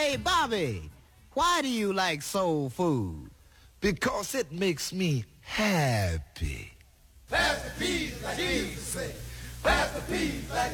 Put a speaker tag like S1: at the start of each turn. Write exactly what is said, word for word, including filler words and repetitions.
S1: Hey, Bobby, why do you like soul food?
S2: Because it makes me happy.
S3: Pass the peas like Jesus say. Pass the peas like